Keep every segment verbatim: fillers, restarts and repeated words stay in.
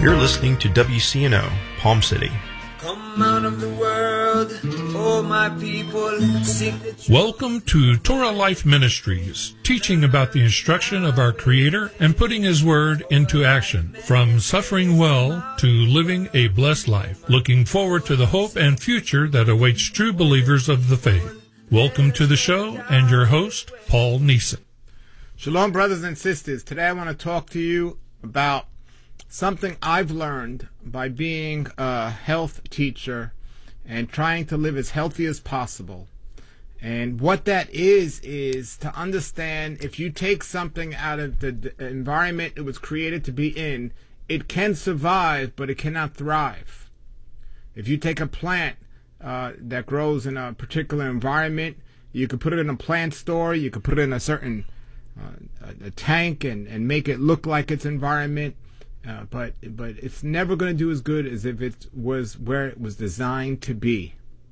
You're listening to W C N O, Palm City. Come out of the world, oh my people, seek the truth. Welcome to Torah Life Ministries, teaching about the instruction of our Creator and putting His Word into action, from suffering well to living a blessed life, looking forward to the hope and future that awaits true believers of the faith. Welcome to the show, and your host, Paul Neeson. Shalom, brothers and sisters. Today I want to talk to you about something I've learned by being a health teacher and trying to live as healthy as possible. And what that is, is to understand if you take something out of the environment it was created to be in, it can survive, but it cannot thrive. If you take a plant uh, that grows in a particular environment, you could put it in a plant store, you could put it in a certain uh, a, a tank and, and make it look like its environment. Uh, but but it's never going to do as good as if it was where it was designed to be.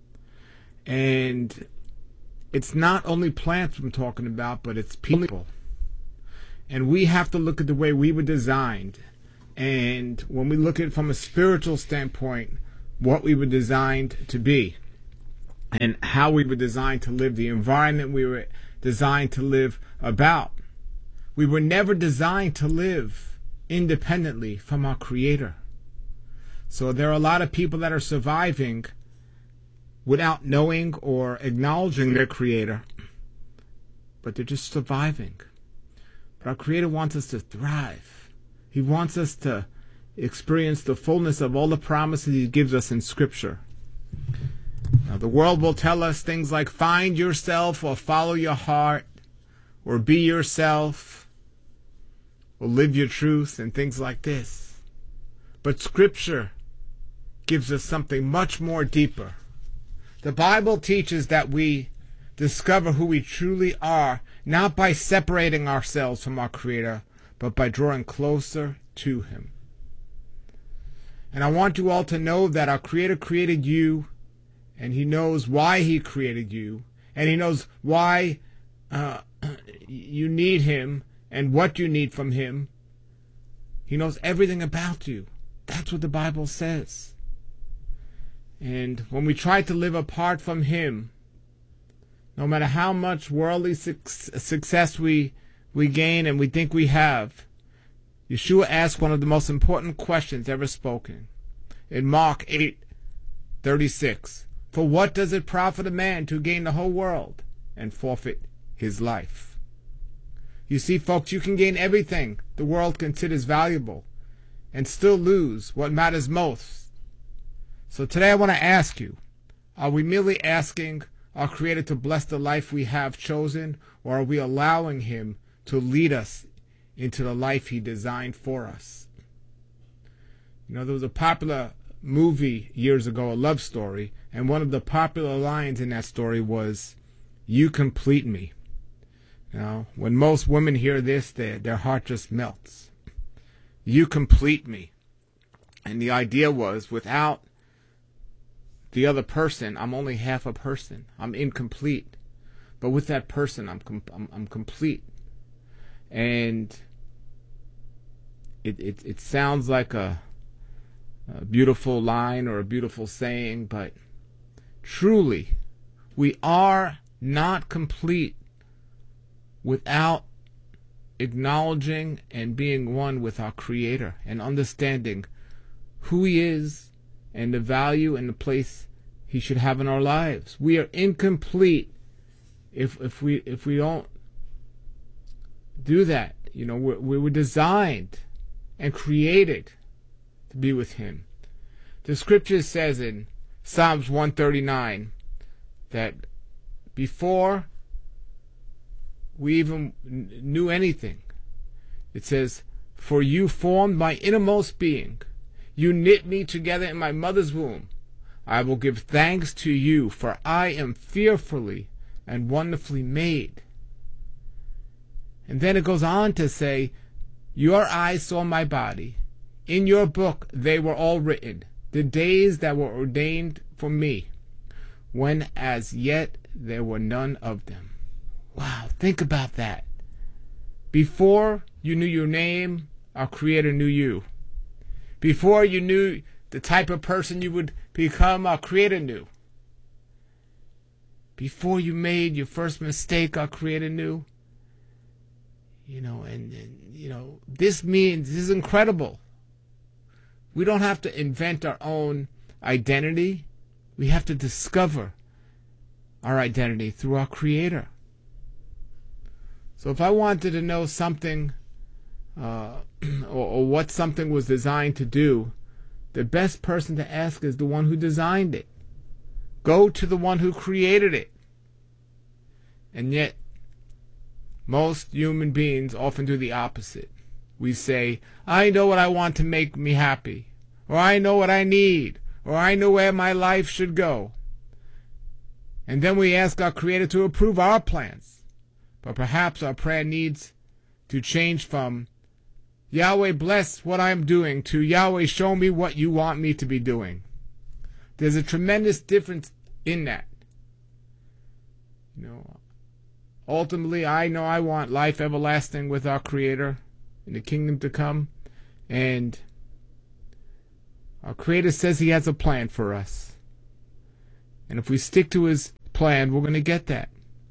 And it's not only plants I'm talking about, but it's people. And we have to look at the way we were designed. And when we look at it from a spiritual standpoint, what we were designed to be. And how we were designed to live, the environment we were designed to live about. We were never designed to live independently from our Creator. So there are a lot of people that are surviving without knowing or acknowledging their Creator, but they're just surviving. But our Creator wants us to thrive. He wants us to experience the fullness of all the promises He gives us in Scripture. Now, the world will tell us things like find yourself or follow your heart or be yourself or live your truth and things like this. But Scripture gives us something much more deeper. The Bible teaches that we discover who we truly are, not by separating ourselves from our Creator, but by drawing closer to Him. And I want you all to know that our Creator created you, and He knows why He created you, and He knows why uh, you need Him, and what you need from Him. He knows everything about you. That's what the Bible says. And when we try to live apart from Him, no matter how much worldly success we, we gain and we think we have, Yeshua asked one of the most important questions ever spoken. In Mark eight thirty-six, for what does it profit a man to gain the whole world and forfeit his life? You see, folks, you can gain everything the world considers valuable and still lose what matters most. So today I want to ask you, are we merely asking our Creator to bless the life we have chosen, or are we allowing Him to lead us into the life He designed for us? You know, there was a popular movie years ago, a love story, and one of the popular lines in that story was, "You complete me." You know, when most women hear this, their, their heart just melts. You complete me. And the idea was, without the other person, I'm only half a person. I'm incomplete. But with that person, I'm com- I'm, I'm complete. And it, it it sounds like a, a beautiful line or a beautiful saying, but truly, we are not complete without acknowledging and being one with our Creator and understanding who He is and the value and the place He should have in our lives. We are incomplete if if we if we don't do that. You know, we're, we were designed and created to be with Him. The Scripture says in Psalms one thirty-nine that before we even knew anything, it says, for you formed my innermost being. You knit me together in my mother's womb. I will give thanks to you, for I am fearfully and wonderfully made. And then it goes on to say, your eyes saw my body. In your book they were all written, the days that were ordained for me, when as yet there were none of them. Wow, think about that. Before you knew your name, our Creator knew you. Before you knew the type of person you would become, our Creator knew. Before you made your first mistake, our Creator knew. You know, and, and you know, this means, this is incredible. We don't have to invent our own identity. We have to discover our identity through our Creator. So if I wanted to know something, uh, or, or what something was designed to do, the best person to ask is the one who designed it. Go to the one who created it. And yet, most human beings often do the opposite. We say, I know what I want to make me happy, or I know what I need, or I know where my life should go. And then we ask our Creator to approve our plans. But perhaps our prayer needs to change from, Yahweh, bless what I'm doing, to Yahweh, show me what you want me to be doing. There's a tremendous difference in that. You know, ultimately, I know I want life everlasting with our Creator in the kingdom to come. And our Creator says He has a plan for us. And if we stick to His plan, we're going to get that.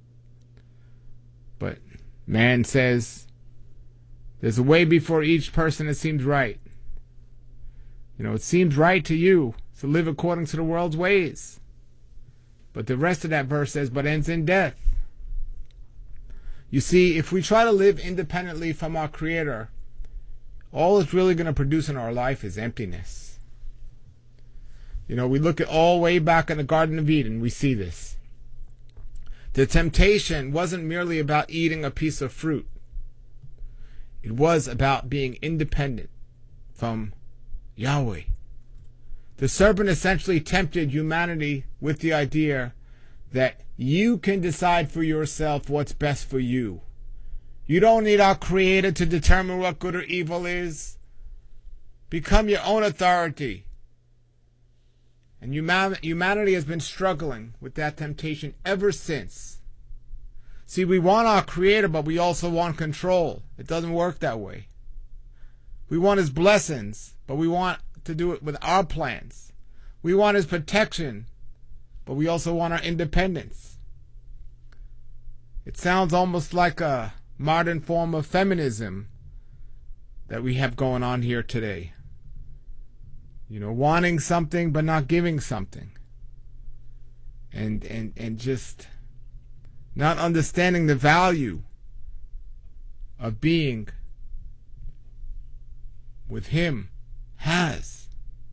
But man says there's a way before each person that seems right. You know, it seems right to you to live according to the world's ways. But the rest of that verse says, but ends in death. You see, if we try to live independently from our Creator, all it's really going to produce in our life is emptiness. You know, we look at all way back in the Garden of Eden, we see this. The temptation wasn't merely about eating a piece of fruit. It was about being independent from Yahweh. The serpent essentially tempted humanity with the idea that you can decide for yourself what's best for you. You don't need our Creator to determine what good or evil is. Become your own authority. And humanity has been struggling with that temptation ever since. See, we want our Creator, but we also want control. It doesn't work that way. We want His blessings, but we want to do it with our plans. We want His protection, but we also want our independence. It sounds almost like a modern form of feminism that we have going on here today. You know, wanting something but not giving something. And and and just not understanding the value of being with Him has.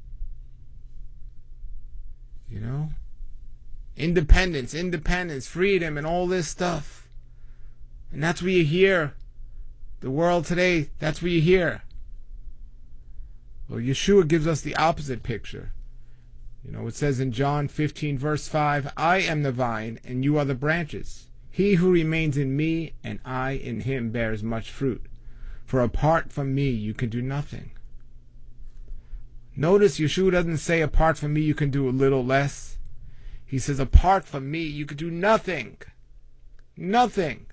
You know? Independence, independence, freedom, and all this stuff. And that's what you hear. The world today, that's what you hear. Well, Yeshua gives us the opposite picture. You know, it says in John fifteen, verse five, I am the vine, and you are the branches. He who remains in me, and I in him, bears much fruit. For apart from me, you can do nothing. Notice Yeshua doesn't say, apart from me, you can do a little less. He says, apart from me, you can do nothing. Nothing.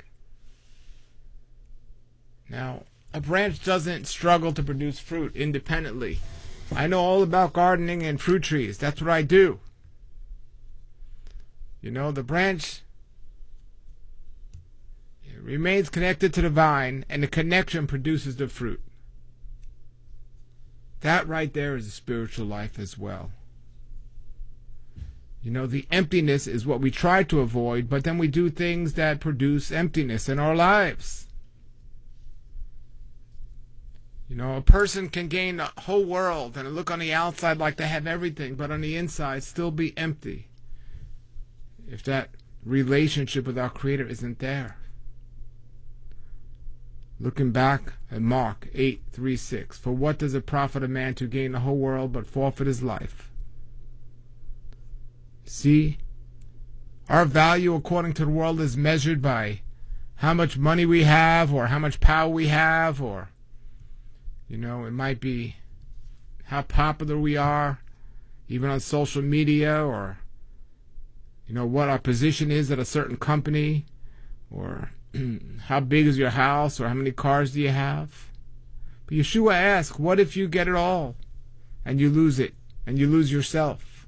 Now, a branch doesn't struggle to produce fruit independently. I know all about gardening and fruit trees. That's what I do. You know, the branch remains connected to the vine, and the connection produces the fruit. That right there is a spiritual life as well. You know, the emptiness is what we try to avoid, but then we do things that produce emptiness in our lives. You know, a person can gain the whole world and look on the outside like they have everything, but on the inside still be empty if that relationship with our Creator isn't there. Looking back at Mark eight, three, six, for what does it profit a man to gain the whole world but forfeit his life? See, our value according to the world is measured by how much money we have, or how much power we have, or you know, it might be how popular we are, even on social media, or, you know, what our position is at a certain company, or how big is your house, or how many cars do you have. But Yeshua asks, what if you get it all? and you lose it, and you lose yourself.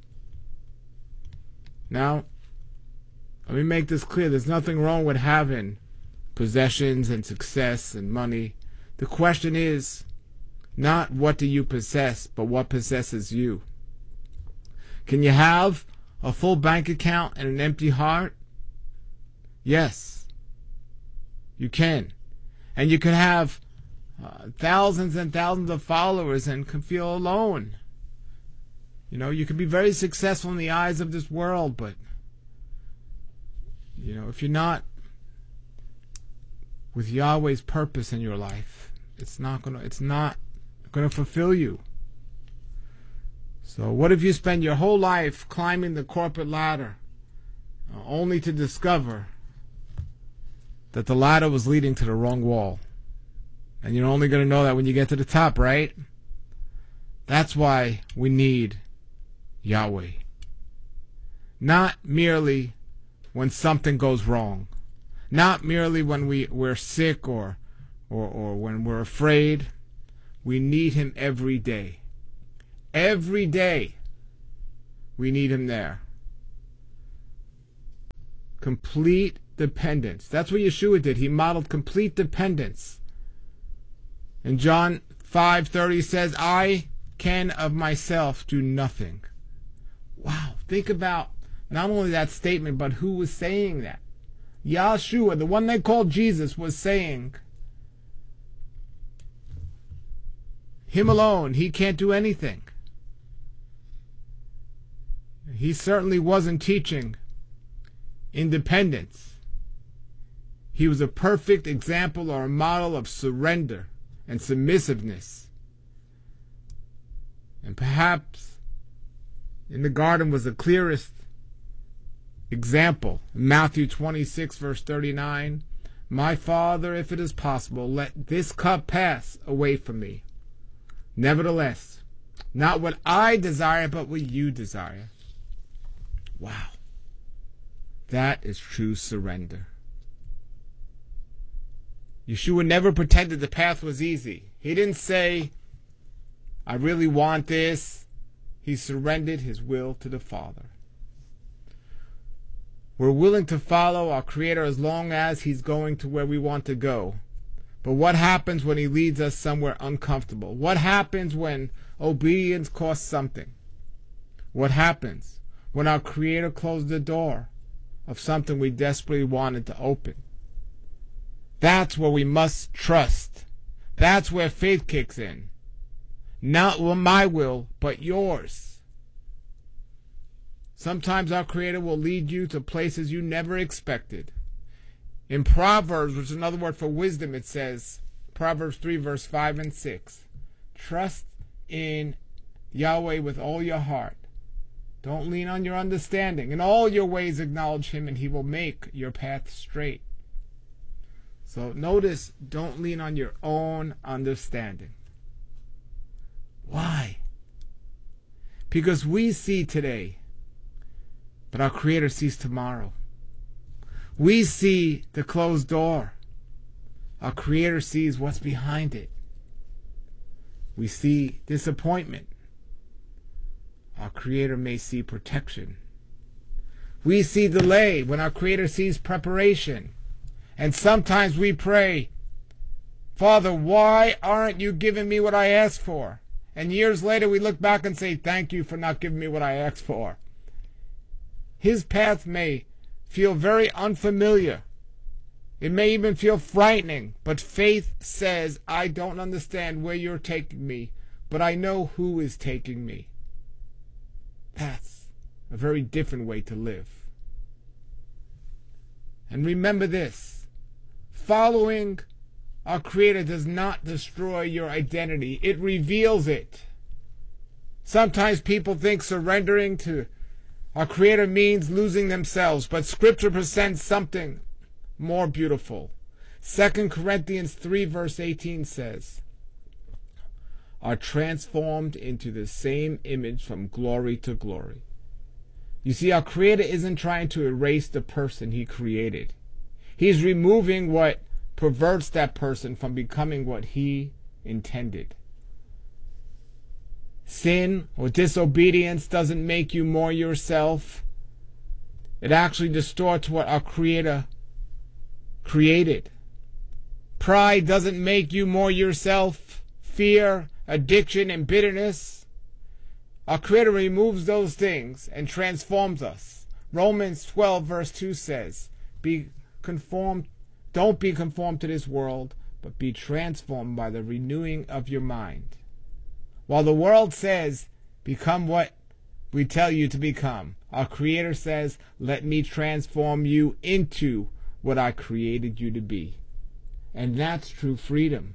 Now, let me make this clear. There's nothing wrong with having possessions and success and money. The question is not what do you possess, but what possesses you. Can you have a full bank account and an empty heart? Yes, you can. And you can have uh, thousands and thousands of followers and can feel alone. You know, you can be very successful in the eyes of this world, but, you know, if you're not with Yahweh's purpose in your life, it's not gonna, it's not gonna fulfill you. So what if you spend your whole life climbing the corporate ladder, uh, only to discover that the ladder was leading to the wrong wall? And you're only going to know that when you get to the top, right? That's why we need Yahweh. Not merely when something goes wrong. Not merely when we, we're sick or, or, or when we're afraid. We need Him every day. Every day we need Him there. Complete dependence. That's what Yeshua did. He modeled complete dependence. And John five thirty says, I can of myself do nothing. Wow. Think about not only that statement, but who was saying that. Yeshua, the one they called Jesus, was saying, Him alone, He can't do anything. He certainly wasn't teaching independence. He was a perfect example or a model of surrender and submissiveness. And perhaps in the garden was the clearest example. Matthew twenty-six, verse thirty-nine, My Father, if it is possible, let this cup pass away from me. Nevertheless, not what I desire, but what you desire. Wow. That is true surrender. Yeshua never pretended the path was easy. He didn't say, I really want this. He surrendered His will to the Father. We're willing to follow our Creator as long as He's going to where we want to go. But what happens when He leads us somewhere uncomfortable? What happens when obedience costs something? What happens when our Creator closed the door of something we desperately wanted to open? That's where we must trust. That's where faith kicks in. Not my will, but yours. Sometimes our Creator will lead you to places you never expected. In Proverbs, which is another word for wisdom, it says, Proverbs three, verse five and six, trust in Yahweh with all your heart. Don't lean on your understanding. In all your ways acknowledge Him, and He will make your path straight. So notice, don't lean on your own understanding. Why? Because we see today, but our Creator sees tomorrow. We see the closed door. Our Creator sees what's behind it. We see disappointment. Our Creator may see protection. We see delay when our Creator sees preparation. And sometimes we pray, Father, why aren't you giving me what I asked for? And years later we look back and say, thank you for not giving me what I asked for. His path may feel very unfamiliar. It may even feel frightening. But faith says, I don't understand where you're taking me, but I know who is taking me. That's a very different way to live. And remember this. Following our Creator does not destroy your identity. It reveals it. Sometimes people think surrendering to our Creator means losing themselves, but Scripture presents something more beautiful. Second Corinthians three, verse eighteen says, are transformed into the same image from glory to glory. You see, our Creator isn't trying to erase the person He created. He's removing what perverts that person from becoming what He intended. Sin or disobedience doesn't make you more yourself. It actually distorts what our Creator created. Pride doesn't make you more yourself. Fear, addiction, and bitterness. Our Creator removes those things and transforms us. Romans twelve verse two says, "Be conformed, don't be conformed to this world, but be transformed by the renewing of your mind." While the world says, become what we tell you to become, our Creator says, let me transform you into what I created you to be. And that's true freedom.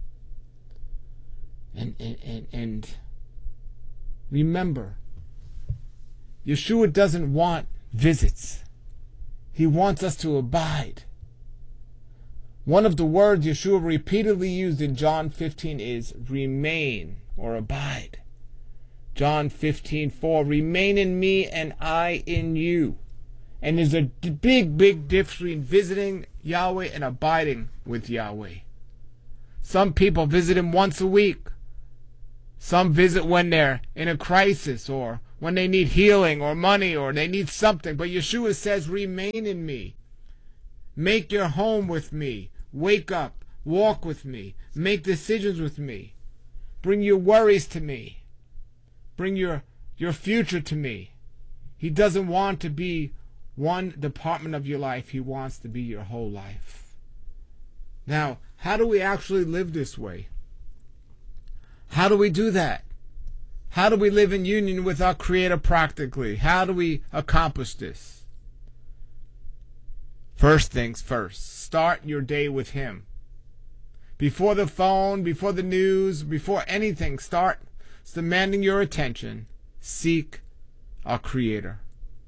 And, and, and, and remember, Yeshua doesn't want visits. He wants us to abide. One of the words Yeshua repeatedly used in John fifteen is remain or abide. John fifteen four, remain in me and I in you. And there's a big, big difference between visiting Yahweh and abiding with Yahweh. Some people visit Him once a week. Some visit when they're in a crisis or when they need healing or money or they need something. But Yeshua says, remain in me. Make your home with me. Wake up. Walk with me. Make decisions with me. Bring your worries to me. Bring your, your future to me. He doesn't want to be one department of your life. He wants to be your whole life. Now, how do we actually live this way? How do we do that? How do we live in union with our Creator practically? How do we accomplish this? First things first, start your day with Him. Before the phone, before the news, before anything, start demanding your attention. Seek our Creator.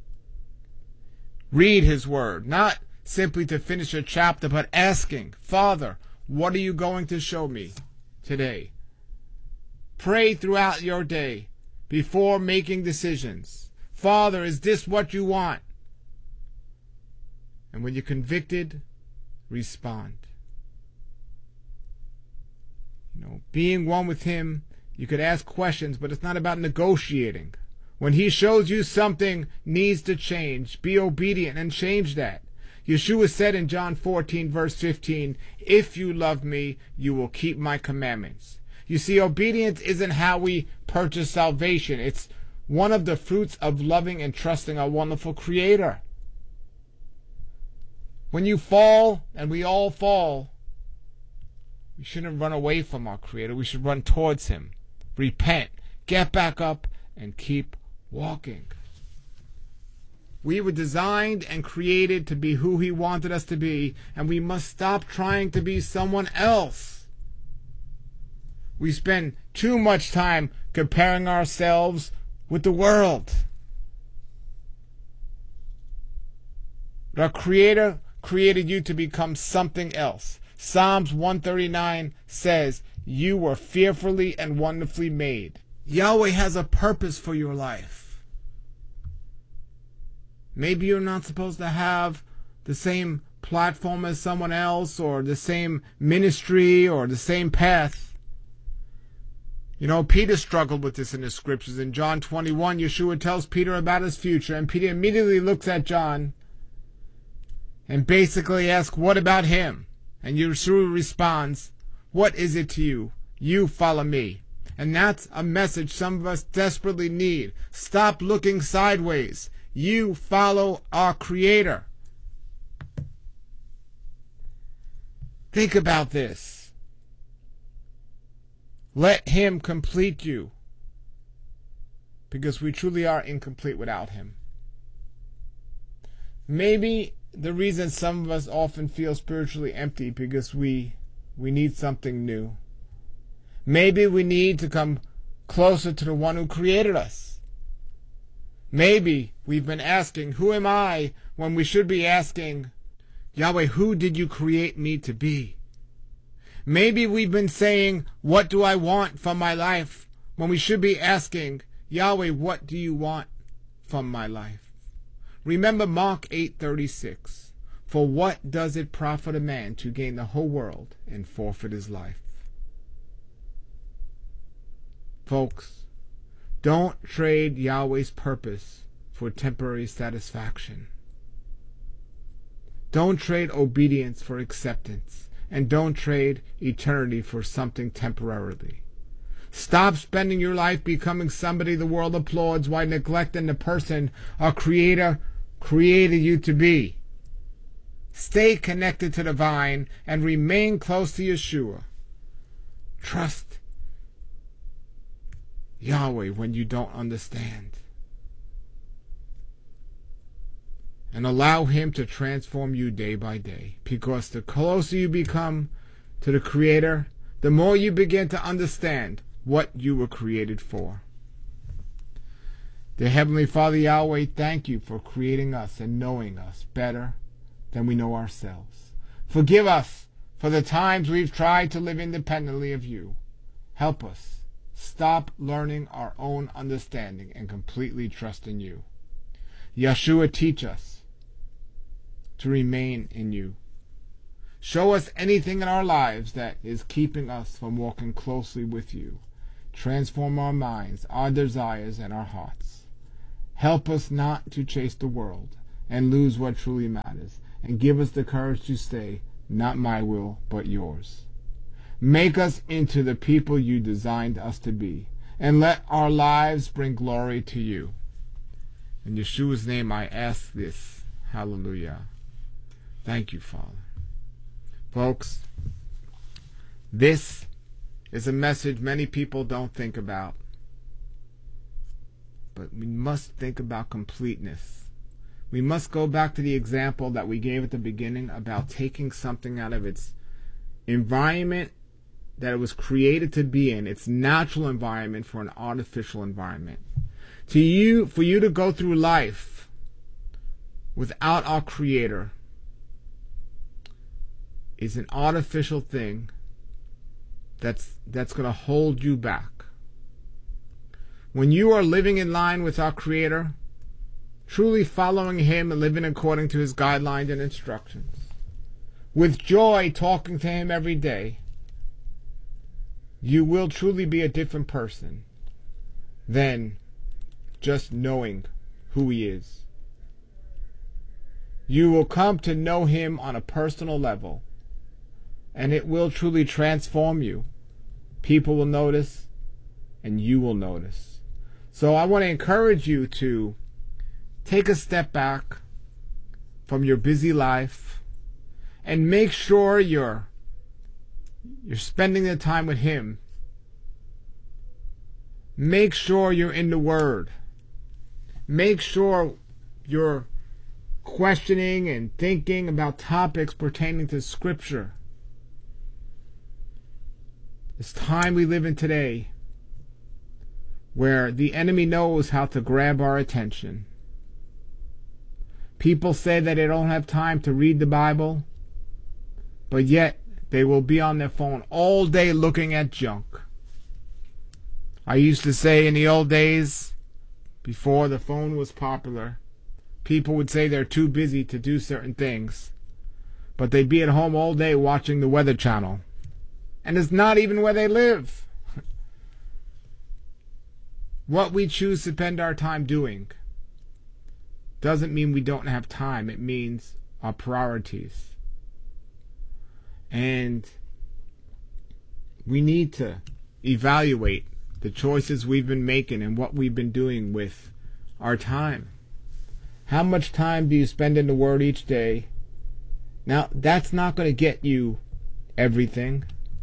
Read His Word, not simply to finish a chapter, but asking, Father, what are you going to show me today? Pray throughout your day before making decisions. Father, is this what you want? And when you're convicted, respond. You know, being one with Him, you could ask questions, but it's not about negotiating. When He shows you something needs to change, be obedient and change that. Yeshua said in John fourteen, verse fifteen, if you love me, you will keep my commandments. You see, obedience isn't how we purchase salvation. It's one of the fruits of loving and trusting our wonderful Creator. When you fall, and we all fall, we shouldn't run away from our Creator. We should run towards Him. Repent, get back up, and keep walking. We were designed and created to be who He wanted us to be, and we must stop trying to be someone else. We spend too much time comparing ourselves with the world. But our Creator created you to become something else. Psalms one thirty-nine says, you were fearfully and wonderfully made. Yahweh has a purpose for your life. Maybe you're not supposed to have the same platform as someone else, or the same ministry, or the same path. You know, Peter struggled with this in the scriptures. In John twenty-one, Yeshua tells Peter about his future, and Peter immediately looks at John and basically asks, what about him? And Yeshua responds, what is it to you? You follow me. And that's a message some of us desperately need. Stop looking sideways. You follow our Creator. Think about this. Let Him complete you, because we truly are incomplete without Him. Maybe the reason some of us often feel spiritually empty because we we need something new. Maybe we need to come closer to the one who created us. Maybe we've been asking, who am I, when we should be asking, Yahweh, who did you create me to be? Maybe we've been saying, what do I want from my life, when we should be asking, Yahweh, what do you want from my life? Remember Mark eight thirty-six. For what does it profit a man to gain the whole world and forfeit his life? Folks, Don't trade Yahweh's purpose for temporary satisfaction. Don't trade obedience for acceptance. And don't trade eternity for something temporarily. Stop spending your life becoming somebody the world applauds while neglecting the person our Creator created you to be. Stay connected to the vine and remain close to Yeshua. Trust Yahweh when you don't understand. And allow Him to transform you day by day. Because the closer you become to the Creator, the more you begin to understand what you were created for. Dear Heavenly Father Yahweh, thank you for creating us and knowing us better than we know ourselves. Forgive us for the times we've tried to live independently of you. Help us stop learning our own understanding and completely trust in you. Yeshua, teach us to remain in you. Show us anything in our lives that is keeping us from walking closely with you. Transform our minds, our desires, and our hearts. Help us not to chase the world and lose what truly matters, and give us the courage to say, not my will, but yours. Make us into the people you designed us to be, and let our lives bring glory to you. In Yeshua's name I ask this. Hallelujah. Thank you, Father. Folks, this is a message many people don't think about. But we must think about completeness. We must go back to the example that we gave at the beginning about taking something out of its environment that it was created to be in, its natural environment, for an artificial environment. To you, for you to go through life without our Creator is an artificial thing that's that's going to hold you back. When you are living in line with our Creator, truly following Him and living according to His guidelines and instructions, with joy talking to Him every day, you will truly be a different person than just knowing who He is. You will come to know Him on a personal level, and it will truly transform you. People will notice, and you will notice. So I want to encourage you to take a step back from your busy life and make sure you're you're spending the time with Him. Make sure you're in the Word. Make sure you're questioning and thinking about topics pertaining to Scripture. This time we live in today, where the enemy knows how to grab our attention. People say that they don't have time to read the Bible, but yet they will be on their phone all day looking at junk. I used to say in the old days, before the phone was popular, people would say they're too busy to do certain things, but they'd be at home all day watching the Weather Channel. And it's not even where they live. What we choose to spend our time doing doesn't mean we don't have time. It means our priorities. And we need to evaluate the choices we've been making and what we've been doing with our time. How much time do you spend in the Word each day? Now, that's not going to get you everything,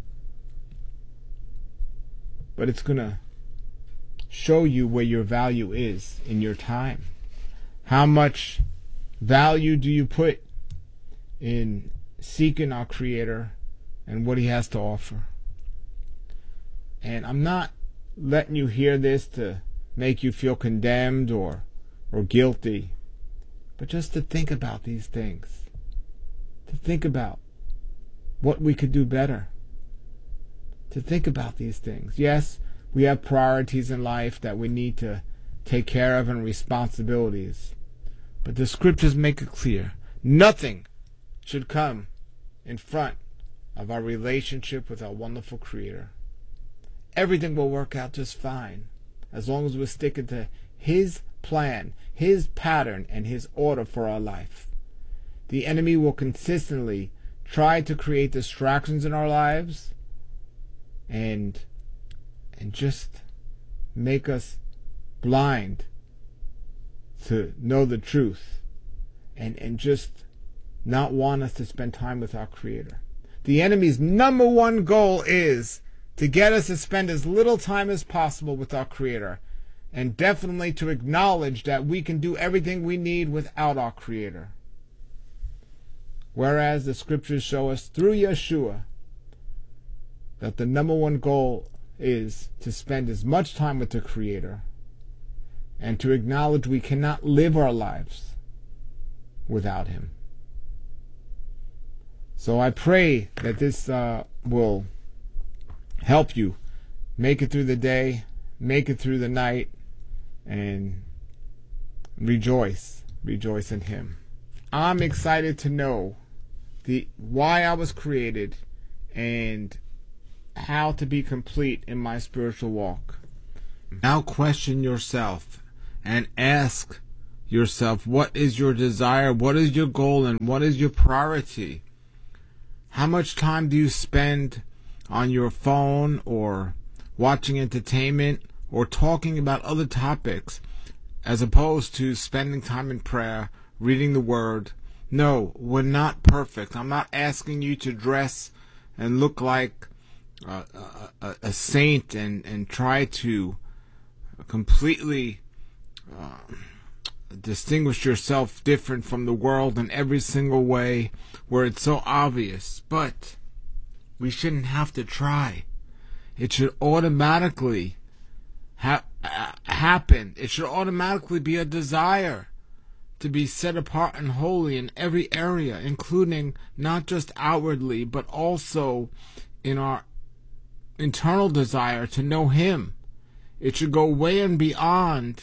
but it's going to show you where your value is in your time. How much value do you put in seeking our Creator and what He has to offer? And I'm not letting you hear this to make you feel condemned or or guilty, but just to think about these things. To think about what we could do better. To think about these things. Yes, we have priorities in life that we need to take care of and responsibilities. But the Scriptures make it clear, nothing should come in front of our relationship with our wonderful Creator. Everything will work out just fine as long as we're sticking to His plan, His pattern, and His order for our life. The enemy will consistently try to create distractions in our lives and and just make us blind to know the truth, and, and just not want us to spend time with our Creator. The enemy's number one goal is to get us to spend as little time as possible with our Creator, and definitely to acknowledge that we can do everything we need without our Creator. Whereas the scriptures show us through Yeshua that the number one goal is to spend as much time with the Creator and to acknowledge we cannot live our lives without Him. So I pray that this uh, will help you make it through the day, make it through the night, and rejoice, rejoice in Him. I'm excited to know the why I was created and how to be complete in my spiritual walk. Now question yourself and ask yourself, what is your desire, what is your goal, and what is your priority? How much time do you spend on your phone or watching entertainment or talking about other topics as opposed to spending time in prayer, reading the Word? No, we're not perfect. I'm not asking you to dress and look like uh, a, a, a saint and, and try to completely uh, distinguish yourself different from the world in every single way where it's so obvious. But we shouldn't have to try. It should automatically ha- uh, happen. It should automatically be a desire to be set apart and holy in every area, including not just outwardly, but also in our internal desire to know Him. It should go way and beyond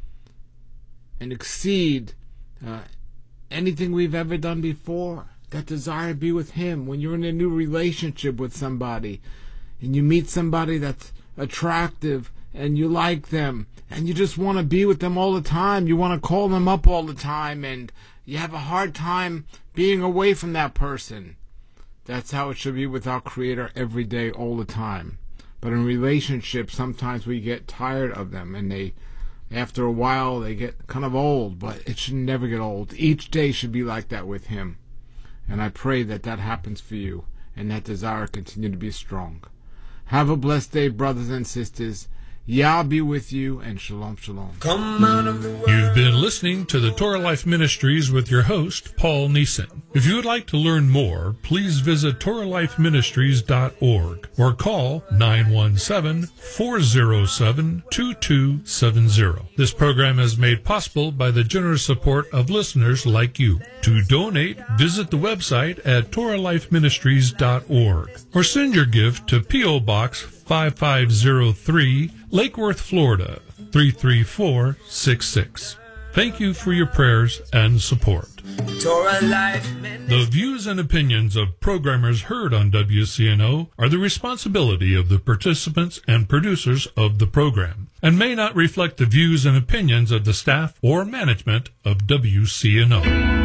and exceed uh, anything we've ever done before. That desire to be with Him. When you're in a new relationship with somebody and you meet somebody that's attractive and you like them and you just want to be with them all the time, you want to call them up all the time, and you have a hard time being away from that person. That's how it should be with our Creator every day, all the time. But in relationships, sometimes we get tired of them, and they, after a while, they get kind of old, but it should never get old. Each day should be like that with Him. And I pray that that happens for you, and that desire continue to be strong. Have a blessed day, brothers and sisters. Yah be with you, and shalom, shalom. Come out of the world. You've been listening to the Torah Life Ministries with your host, Paul Neeson. If you would like to learn more, please visit Torah Life Ministries dot org or call nine one seven, four zero seven, two two seven zero. This program is made possible by the generous support of listeners like you. To donate, visit the website at Torah Life Ministries dot org or send your gift to P O. Box five five zero three, Lake Worth, Florida, three three four six six. Thank you for your prayers and support. Torah Life The views and opinions of programmers heard on W C N O are the responsibility of the participants and producers of the program, and may not reflect the views and opinions of the staff or management of W C N O.